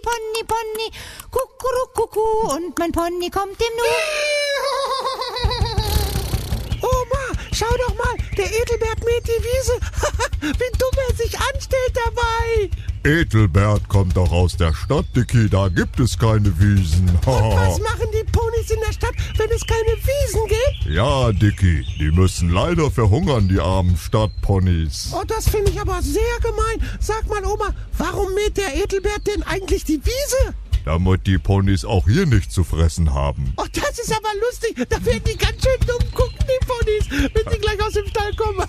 Pony, Pony, Kuckurukucku, und mein Pony kommt dem Nu. Oma, schau doch mal, der Edelbert mäht die Wiese. Wie dumm er sich anstellt dabei. Edelbert kommt doch aus der Stadt, Dicky, da gibt es keine Wiesen. Und was machen die Ponys in der Stadt, wenn es keine Wiesen gibt? Ja, Dicky, die müssen leider verhungern, die armen Stadtponys. Oh, das finde ich aber sehr gemein. Sag mal, Oma, warum mäht der Edelbert denn eigentlich die Wiese? Damit die Ponys auch hier nichts zu fressen haben. Oh, das ist aber lustig. Da werden die ganz schön dumm gucken, die Ponys, wenn sie gleich aus dem Stall kommen.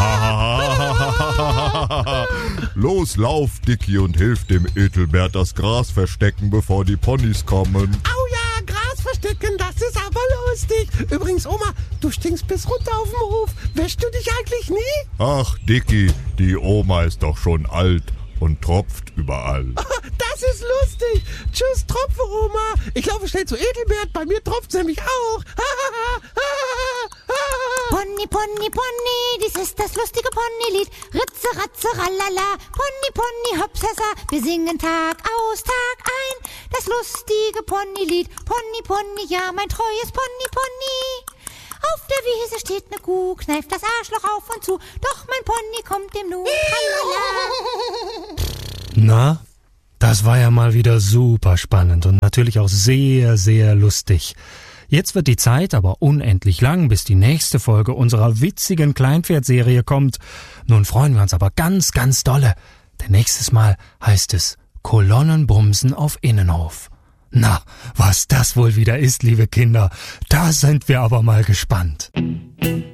Los, lauf, Dicky, und hilf dem Edelbert das Gras verstecken, bevor die Ponys kommen. Au ja, Gras verstecken, das ist aber lustig. Übrigens, Oma, du stinkst bis runter auf dem Hof. Wäschst du dich eigentlich nie? Ach, Dicky, die Oma ist doch schon alt und tropft überall. Das ist lustig. Tschüss, Tropfe, Oma. Ich laufe schnell zu Edelbert. Bei mir tropft's nämlich auch. Pony, Pony, Pony, dies ist das lustige Ponylied. Ritze, ratze, ralala. Pony, Pony, hopsasa. Wir singen Tag aus, Tag ein. Das lustige Ponylied. Pony, Pony, ja, mein treues Pony, Pony. Auf der Wiese steht ne Kuh, kneift das Arschloch auf und zu. Doch mein Pony kommt dem Nu. Na, das war ja mal wieder super spannend und natürlich auch sehr, sehr lustig. Jetzt wird die Zeit aber unendlich lang, bis die nächste Folge unserer witzigen Kleinpferd-Serie kommt. Nun freuen wir uns aber ganz, ganz dolle, denn nächstes Mal heißt es Kolonnenbumsen auf Innenhof. Na, was das wohl wieder ist, liebe Kinder, da sind wir aber mal gespannt.